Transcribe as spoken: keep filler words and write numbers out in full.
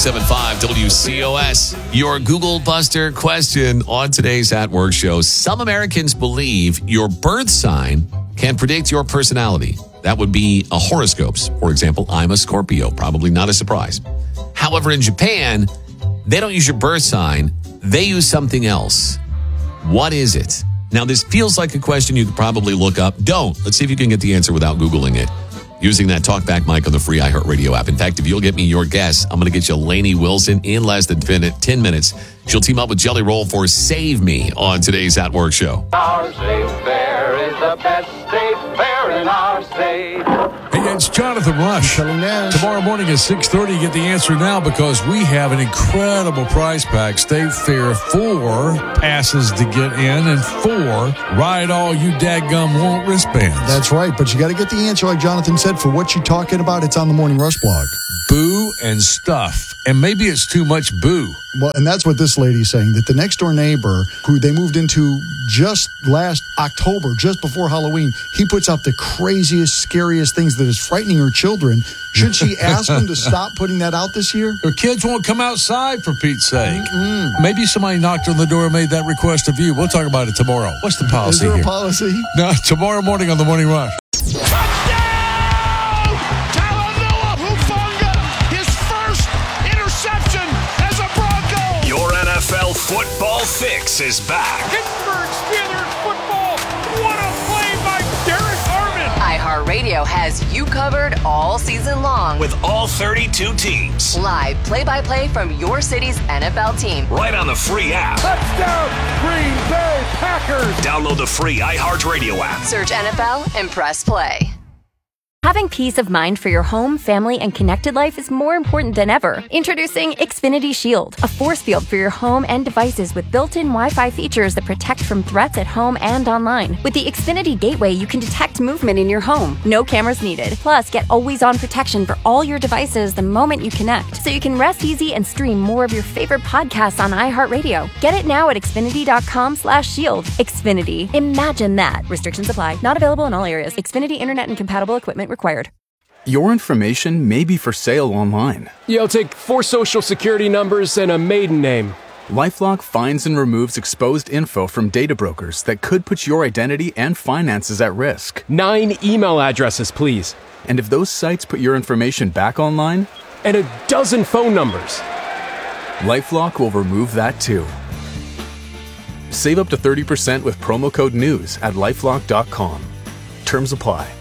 ninety-seven point five W C O S. Your Google Buster question on today's At Work show. Some Americans believe your birth sign can predict your personality. That would be a horoscopes. For example, I'm a Scorpio. Probably not a surprise. However, in Japan, they don't use your birth sign. They use something else. What is it? Now, this feels like a question you could probably look up. Don't. Let's see if you can get the answer without Googling it. Using that TalkBack mic on the free iHeartRadio app. In fact, if you'll get me your guess, I'm going to get you Lainey Wilson in less than ten minutes. She'll team up with Jelly Roll for Save Me on today's At Work show. Our state fair is the best state fair in our state. Hey, it's Jonathan Rush. Tomorrow morning at six thirty, get the answer now because we have an incredible prize pack. State Fair, four passes to get in and four ride all you dadgum want wristbands. That's right, but you got to get the answer, like Jonathan said, for what you're talking about. It's on the Morning Rush blog. Boo and stuff. And maybe it's too much boo. Well, and that's what this lady's saying, that the next door neighbor, who they moved into just last October, just before Halloween, he puts out the craziest, scariest things that is frightening her children. Should she ask him to stop putting that out this year? Her kids won't come outside, for Pete's sake. Mm-mm. Maybe somebody knocked on the door and made that request of you. We'll talk about it tomorrow. What's the policy Is there here? a policy? No, tomorrow morning on the Morning Rush. Football Fix is back. Pittsburgh Steelers football. What a play by Derek Armand. iHeartRadio has you covered all season long. With all thirty-two teams. Live play-by-play from your city's N F L team. Right on the free app. Touchdown, Green Bay Packers. Download the free iHeartRadio app. Search N F L and press play. Having peace of mind for your home, family, and connected life is more important than ever. Introducing Xfinity Shield, a force field for your home and devices with built-in Wi-Fi features that protect from threats at home and online. With the Xfinity Gateway, you can detect movement in your home. No cameras needed. Plus, get always-on protection for all your devices the moment you connect, so you can rest easy and stream more of your favorite podcasts on iHeartRadio. Get it now at Xfinity.com slash shield. Xfinity. Imagine that. Restrictions apply. Not available in all areas. Xfinity Internet and compatible equipment required. Your information may be for sale online. Yeah, I'll take four social security numbers and a maiden name. LifeLock finds and removes exposed info from data brokers that could put your identity and finances at risk. Nine email addresses, please. And if those sites put your information back online? And a dozen phone numbers. LifeLock will remove that too. Save up to thirty percent with promo code NEWS at LifeLock dot com. Terms apply.